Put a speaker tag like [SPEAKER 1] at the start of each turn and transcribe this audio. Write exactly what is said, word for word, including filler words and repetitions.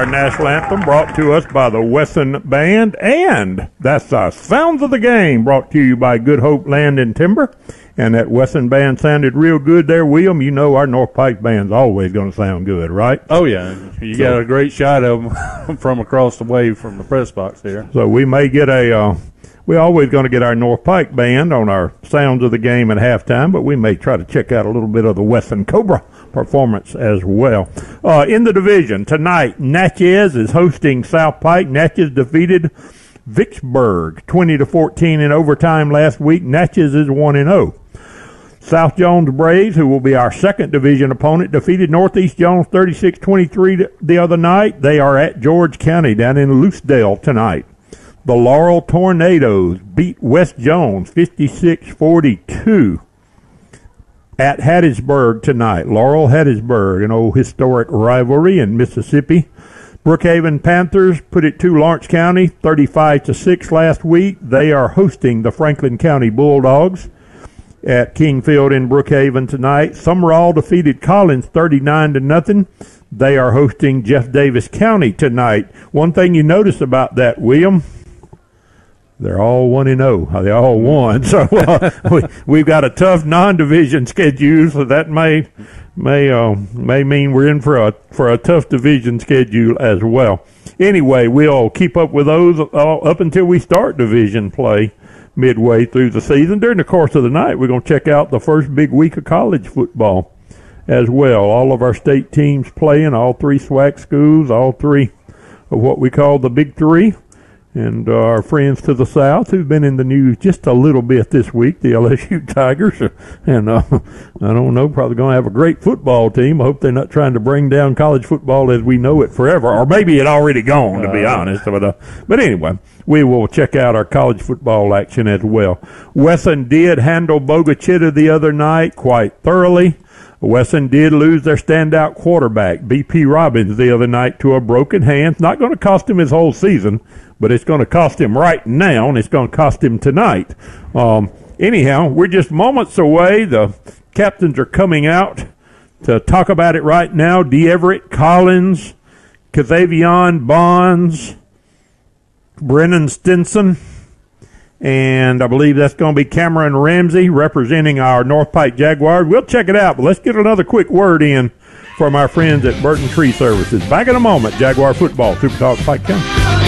[SPEAKER 1] our national anthem brought to us by the Wesson Band, and that's the Sounds of the Game brought to you by Good Hope Land and Timber. And that Wesson Band sounded real good there, William. You know our North Pike Band's always going to sound good, right?
[SPEAKER 2] Oh, yeah. You so, got a great shot of them from across the way from the press box here.
[SPEAKER 1] So we may get a, uh, we're always going to get our North Pike Band on our Sounds of the Game at halftime, but we may try to check out a little bit of the Wesson Cobra performance as well. Uh, in the division tonight, Natchez is hosting South Pike. Natchez defeated Vicksburg twenty to fourteen in overtime last week. Natchez is one and oh. South Jones Braves, who will be our second division opponent, defeated Northeast Jones thirty-six twenty-three the other night. They are at George County down in Lucedale tonight. The Laurel Tornadoes beat West Jones fifty-six forty-two at Hattiesburg tonight. Laurel Hattiesburg, an old historic rivalry in Mississippi. Brookhaven Panthers put it to Lawrence County thirty-five to six last week. They are hosting the Franklin County Bulldogs at King Field in Brookhaven tonight. Summerall defeated Collins thirty-nine to nothing. They are hosting Jeff Davis County tonight. One thing you notice about that, William, they're all one and oh. They all won. So uh, we, we've got a tough non-division schedule, so that may may uh, may mean we're in for a for a tough division schedule as well. Anyway, we'll keep up with those uh, up until we start division play midway through the season. During the course of the night, we're going to check out the first big week of college football as well. All of our state teams playing, all three SWAC schools, all three of what we call the Big Three. And uh, our friends to the south who've been in the news just a little bit this week, the L S U Tigers. And uh, I don't know, probably going to have a great football team. I hope they're not trying to bring down college football as we know it forever. Or maybe it already gone, to be uh, honest. But, uh, but anyway, we will check out our college football action as well. Wesson did handle Bogachita the other night quite thoroughly. Wesson did lose their standout quarterback, B P Robbins, the other night to a broken hand. It's not going to cost him his whole season, but it's going to cost him right now, and it's going to cost him tonight. Um, anyhow, we're just moments away. The captains are coming out to talk about it right now. D. Everett, Collins, Kazavion Bonds, Brennan Stinson, and I believe that's going to be Cameron Ramsey representing our North Pike Jaguars. We'll check it out, but let's get another quick word in from our friends at Burton Tree Services. Back in a moment, Jaguar Football, Super Talk Pike County.